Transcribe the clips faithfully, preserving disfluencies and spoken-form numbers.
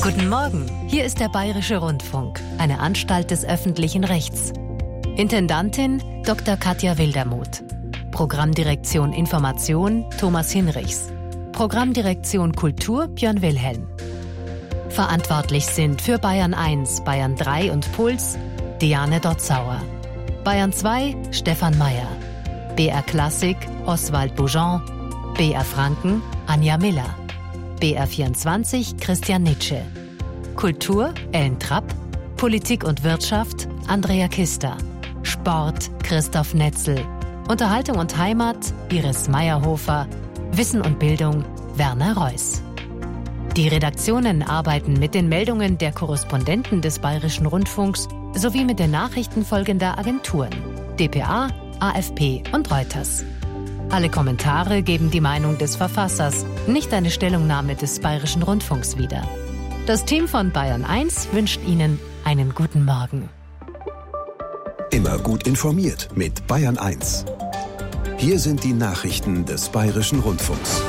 Guten Morgen, hier ist der Bayerische Rundfunk, eine Anstalt des öffentlichen Rechts. Intendantin Doktor Katja Wildermuth. Programmdirektion Information Thomas Hinrichs. Programmdirektion Kultur Björn Wilhelm. Verantwortlich sind für Bayern eins, Bayern drei und Puls Diane Dotzauer. Bayern zwei Stefan Mayer. B R Klassik Oswald Boujon. B R Franken Anja Miller. B R vierundzwanzig Christian Nitsche. Kultur Ellen Trapp. Politik und Wirtschaft Andrea Kister. Sport Christoph Netzel. Unterhaltung und Heimat Iris Meyerhofer. Wissen und Bildung Werner Reuss. Die Redaktionen arbeiten mit den Meldungen der Korrespondenten des Bayerischen Rundfunks sowie mit den Nachrichten folgender Agenturen: D P A, A F P und Reuters. Alle Kommentare geben die Meinung des Verfassers, nicht eine Stellungnahme des Bayerischen Rundfunks wider. Das Team von Bayern eins wünscht Ihnen einen guten Morgen. Immer gut informiert mit Bayern eins. Hier sind die Nachrichten des Bayerischen Rundfunks.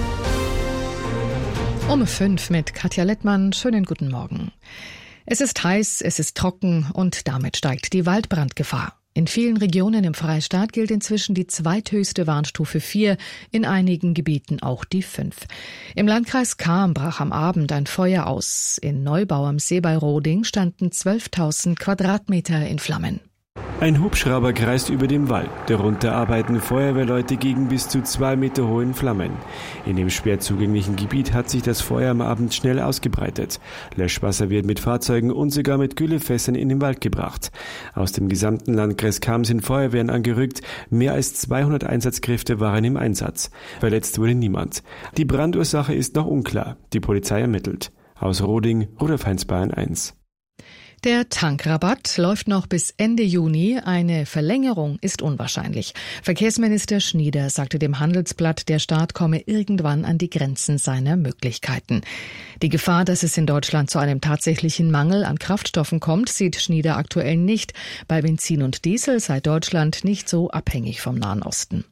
Um fünf mit Katja Lettmann. Schönen guten Morgen. Es ist heiß, es ist trocken und damit steigt die Waldbrandgefahr. In vielen Regionen im Freistaat gilt inzwischen die zweithöchste Warnstufe vier, in einigen Gebieten auch die fünf. Im Landkreis Cham brach am Abend ein Feuer aus. In Neubau am See bei Roding standen zwölftausend Quadratmeter in Flammen. Ein Hubschrauber kreist über dem Wald. Darunter arbeiten Feuerwehrleute gegen bis zu zwei Meter hohen Flammen. In dem schwer zugänglichen Gebiet hat sich das Feuer am Abend schnell ausgebreitet. Löschwasser wird mit Fahrzeugen und sogar mit Güllefässern in den Wald gebracht. Aus dem gesamten Landkreis Cham sind Feuerwehren angerückt. Mehr als zweihundert Einsatzkräfte waren im Einsatz. Verletzt wurde niemand. Die Brandursache ist noch unklar. Die Polizei ermittelt. Aus Roding, Rudolf Heinz, Bayern eins. Der Tankrabatt läuft noch bis Ende Juni. Eine Verlängerung ist unwahrscheinlich. Verkehrsminister Schnieder sagte dem Handelsblatt, der Staat komme irgendwann an die Grenzen seiner Möglichkeiten. Die Gefahr, dass es in Deutschland zu einem tatsächlichen Mangel an Kraftstoffen kommt, sieht Schnieder aktuell nicht. Bei Benzin und Diesel sei Deutschland nicht so abhängig vom Nahen Osten.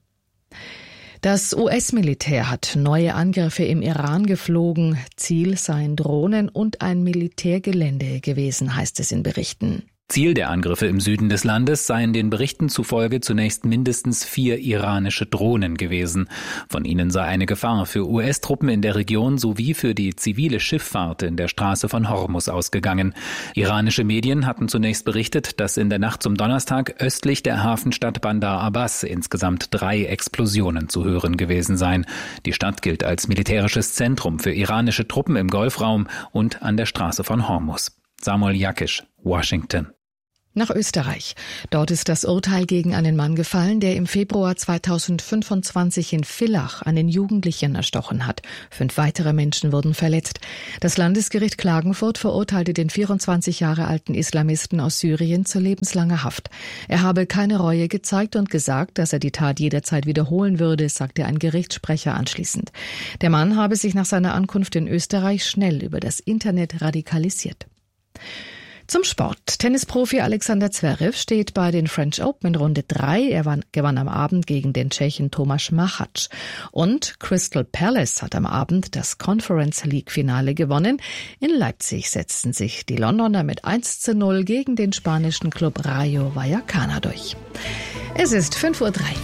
Das U S-Militär hat neue Angriffe im Iran geflogen. Ziel seien Drohnen und ein Militärgelände gewesen, heißt es in Berichten. Ziel der Angriffe im Süden des Landes seien den Berichten zufolge zunächst mindestens vier iranische Drohnen gewesen. Von ihnen sei eine Gefahr für U S-Truppen in der Region sowie für die zivile Schifffahrt in der Straße von Hormuz ausgegangen. Iranische Medien hatten zunächst berichtet, dass in der Nacht zum Donnerstag östlich der Hafenstadt Bandar Abbas insgesamt drei Explosionen zu hören gewesen seien. Die Stadt gilt als militärisches Zentrum für iranische Truppen im Golfraum und an der Straße von Hormuz. Samuel Jakisch, Washington. Nach Österreich. Dort ist das Urteil gegen einen Mann gefallen, der im Februar zweitausendfünfundzwanzig in Villach einen Jugendlichen erstochen hat. Fünf weitere Menschen wurden verletzt. Das Landesgericht Klagenfurt verurteilte den vierundzwanzig Jahre alten Islamisten aus Syrien zu lebenslanger Haft. Er habe keine Reue gezeigt und gesagt, dass er die Tat jederzeit wiederholen würde, sagte ein Gerichtssprecher anschließend. Der Mann habe sich nach seiner Ankunft in Österreich schnell über das Internet radikalisiert. Zum Sport. Tennisprofi Alexander Zverev steht bei den French Open in Runde drei. Er gewann am Abend gegen den Tschechen Tomáš Machac. Und Crystal Palace hat am Abend das Conference League Finale gewonnen. In Leipzig setzten sich die Londoner mit eins zu null gegen den spanischen Club Rayo Vallecano durch. Es ist fünf Uhr drei.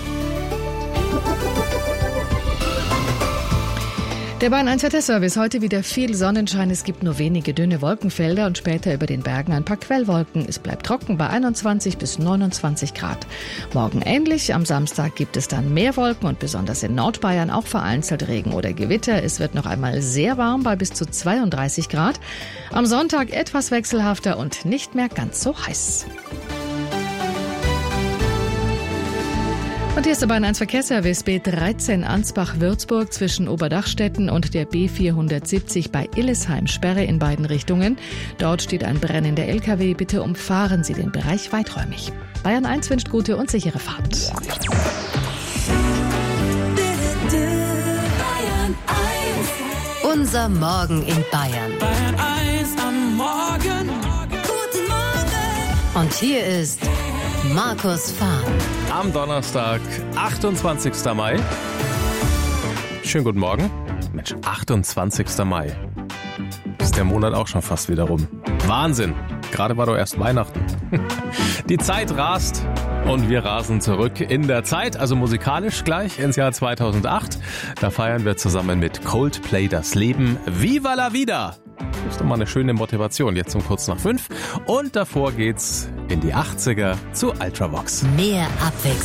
Der Bayern eins Wetterservice, heute wieder viel Sonnenschein, es gibt nur wenige dünne Wolkenfelder und später über den Bergen ein paar Quellwolken. Es bleibt trocken bei einundzwanzig bis neunundzwanzig Grad. Morgen ähnlich, am Samstag gibt es dann mehr Wolken und besonders in Nordbayern auch vereinzelt Regen oder Gewitter. Es wird noch einmal sehr warm bei bis zu zweiunddreißig Grad. Am Sonntag etwas wechselhafter und nicht mehr ganz so heiß. Und hier ist der Bayern eins Verkehrsservice B dreizehn Ansbach-Würzburg zwischen Oberdachstetten und der B vierhundertsiebzig bei Illesheim. Sperre in beiden Richtungen. Dort steht ein brennender L K W. Bitte umfahren Sie den Bereich weiträumig. Bayern eins wünscht gute und sichere Fahrt. Unser Morgen in Bayern. Bayern eins am Morgen. Guten Morgen. Und hier ist Markus Fahn. Am Donnerstag, achtundzwanzigster Mai. Schönen guten Morgen. Mensch, achtundzwanzigster Mai. Ist der Monat auch schon fast wieder rum. Wahnsinn. Gerade war doch erst Weihnachten. Die Zeit rast und wir rasen zurück in der Zeit, also musikalisch gleich ins Jahr zweitausendacht. Da feiern wir zusammen mit Coldplay das Leben. Viva la vida! Das ist doch mal eine schöne Motivation, jetzt um kurz nach fünf. Und davor geht's in die achtziger zu Ultravox. Mehr Abwechslung.